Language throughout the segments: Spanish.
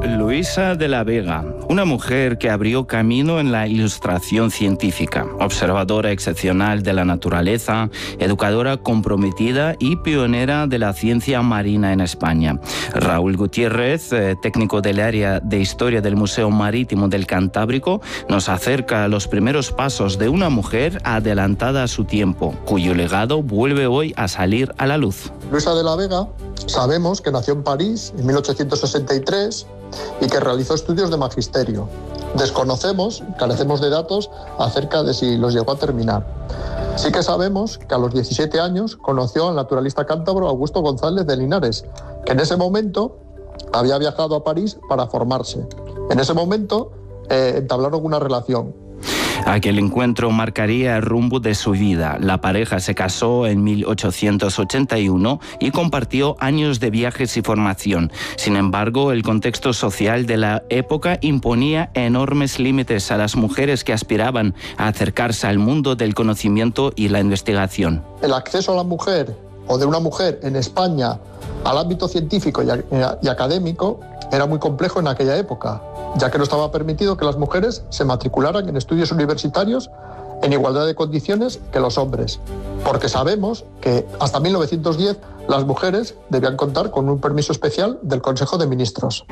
Luisa de la Vega, una mujer que abrió camino en la ilustración científica, observadora excepcional de la naturaleza, educadora comprometida y pionera de la ciencia marina en España. Raúl Gutiérrez, técnico del área de Historia del Museo Marítimo del Cantábrico, nos acerca a los primeros pasos de una mujer adelantada a su tiempo, cuyo legado vuelve hoy a salir a la luz. Luisa de la Vega, sabemos que nació en París en 1863 y que realizó estudios de magisterio. Desconocemos, carecemos de datos acerca de si los llegó a terminar. Sí que sabemos que a los 17 años conoció al naturalista cántabro Augusto González de Linares, que en ese momento había viajado a París para formarse. En ese momento entablaron una relación. Aquel encuentro marcaría el rumbo de su vida. La pareja se casó en 1881 y compartió años de viajes y formación. Sin embargo, el contexto social de la época imponía enormes límites a las mujeres que aspiraban a acercarse al mundo del conocimiento y la investigación. El acceso a la mujer o de una mujer en España al ámbito científico y académico era muy complejo en aquella época, ya que no estaba permitido que las mujeres se matricularan en estudios universitarios en igualdad de condiciones que los hombres, porque sabemos que hasta 1910 las mujeres debían contar con un permiso especial del Consejo de Ministros.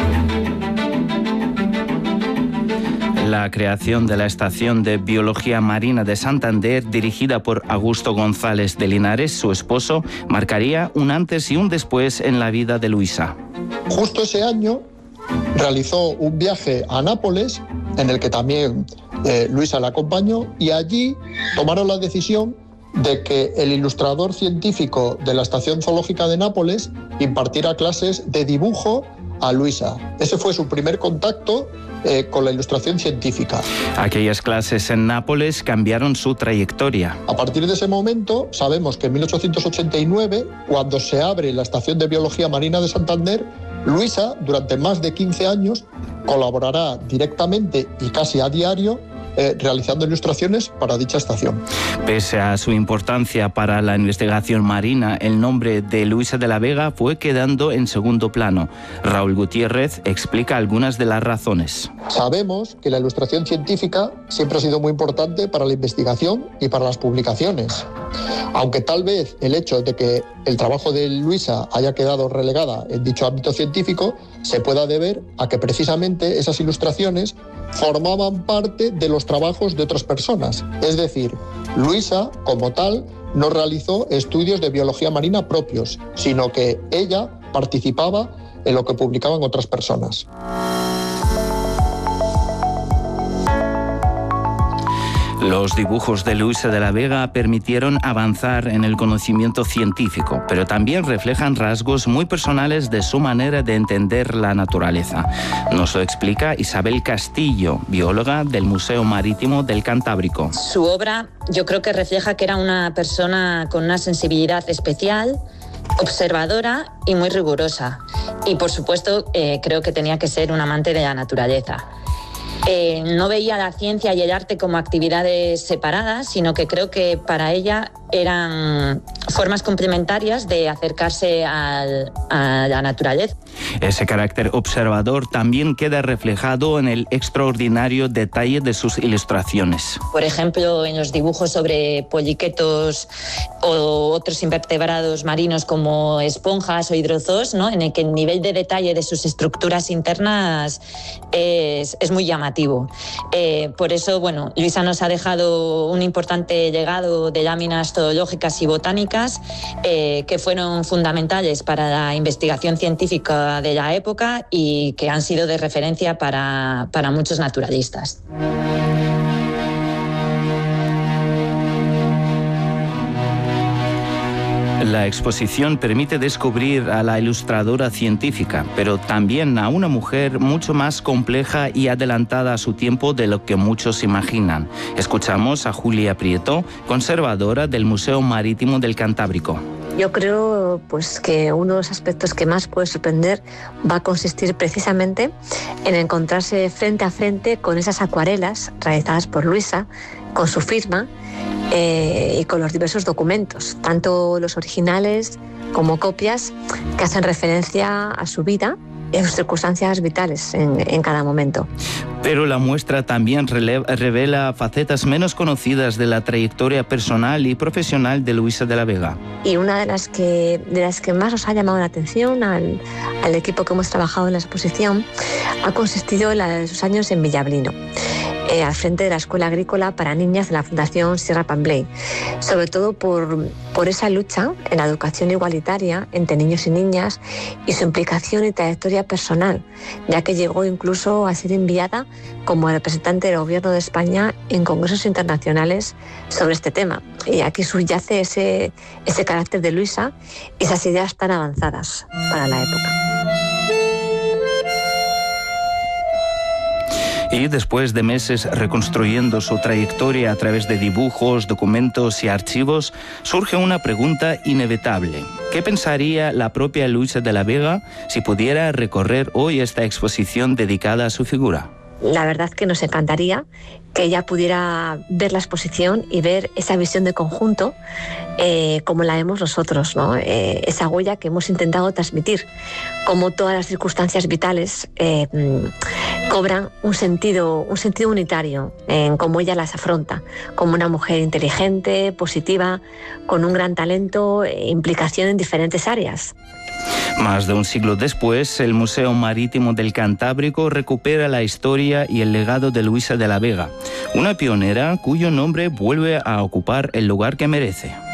La creación de la Estación de Biología Marina de Santander, dirigida por Augusto González de Linares, su esposo, marcaría un antes y un después en la vida de Luisa. Justo ese año realizó un viaje a Nápoles, en el que también Luisa la acompañó, y allí tomaron la decisión de que el ilustrador científico de la Estación Zoológica de Nápoles impartiera clases de dibujo a Luisa. Ese fue su primer contacto con la ilustración científica. Aquellas clases en Nápoles cambiaron su trayectoria. A partir de ese momento, sabemos que en 1889, cuando se abre la Estación de Biología Marina de Santander, Luisa, durante más de 15 años, colaborará directamente y casi a diario realizando ilustraciones para dicha estación. Pese a su importancia para la investigación marina, el nombre de Luisa de la Vega fue quedando en segundo plano. Raúl Gutiérrez explica algunas de las razones. Sabemos que la ilustración científica siempre ha sido muy importante para la investigación y para las publicaciones. Aunque tal vez el hecho de que el trabajo de Luisa haya quedado relegada en dicho ámbito científico se pueda deber a que precisamente esas ilustraciones formaban parte de los trabajos de otras personas. Es decir, Luisa, como tal, no realizó estudios de biología marina propios, sino que ella participaba en lo que publicaban otras personas. Los dibujos de Luisa de la Vega permitieron avanzar en el conocimiento científico, pero también reflejan rasgos muy personales de su manera de entender la naturaleza. Nos lo explica Isabel Castillo, bióloga del Museo Marítimo del Cantábrico. Su obra yo creo que refleja que era una persona con una sensibilidad especial, observadora y muy rigurosa. Y por supuesto creo que tenía que ser un amante de la naturaleza. No veía la ciencia y el arte como actividades separadas, sino que creo que para ella eran formas complementarias de acercarse a la naturaleza. Ese carácter observador también queda reflejado en el extraordinario detalle de sus ilustraciones. Por ejemplo, en los dibujos sobre poliquetos o otros invertebrados marinos como esponjas o hidrozoos, ¿no? En el que el nivel de detalle de sus estructuras internas es muy llamativo. Por eso, Luisa nos ha dejado un importante legado de láminas zoológicas y botánicas que fueron fundamentales para la investigación científica de la época y que han sido de referencia para muchos naturalistas. La exposición permite descubrir a la ilustradora científica, pero también a una mujer mucho más compleja y adelantada a su tiempo de lo que muchos imaginan. Escuchamos a Julia Prieto, conservadora del Museo Marítimo del Cantábrico. Yo creo que uno de los aspectos que más puede sorprender va a consistir precisamente en encontrarse frente a frente con esas acuarelas realizadas por Luisa, con su firma y con los diversos documentos, tanto los originales como copias que hacen referencia a su vida sus circunstancias vitales en cada momento. Pero la muestra también revela facetas menos conocidas de la trayectoria personal y profesional de Luisa de la Vega. Y una de las que más nos ha llamado la atención al equipo que hemos trabajado en la exposición ha consistido en sus años en Villablino, al frente de la Escuela Agrícola para Niñas de la Fundación Sierra Pambley, sobre todo por esa lucha en la educación igualitaria entre niños y niñas y su implicación y trayectoria personal, ya que llegó incluso a ser enviada como representante del Gobierno de España en congresos internacionales sobre este tema. Y aquí subyace ese carácter de Luisa, esas ideas tan avanzadas para la época. Y después de meses reconstruyendo su trayectoria a través de dibujos, documentos y archivos, surge una pregunta inevitable. ¿Qué pensaría la propia Luisa de la Vega si pudiera recorrer hoy esta exposición dedicada a su figura? La verdad que nos encantaría que ella pudiera ver la exposición y ver esa visión de conjunto como la vemos nosotros, ¿no? Esa huella que hemos intentado transmitir, como todas las circunstancias vitales cobran un sentido unitario en cómo ella las afronta, como una mujer inteligente, positiva, con un gran talento e implicación en diferentes áreas. Más de un siglo después, el Museo Marítimo del Cantábrico recupera la historia y el legado de Luisa de la Vega, una pionera cuyo nombre vuelve a ocupar el lugar que merece.